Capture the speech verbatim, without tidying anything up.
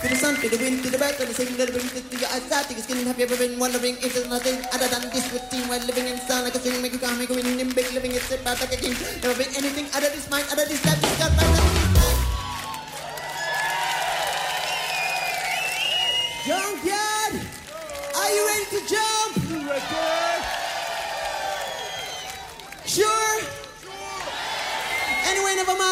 To the sun, to the wind, to the bird, to the sing, to the bring, to your eyesight, to your skin. Have you ever been wondering if there's nothing other than this routine while living in sound like a swing, make you calm, make you win, in big living, it's about like a king. Never been anything other this mind, other this life, this God,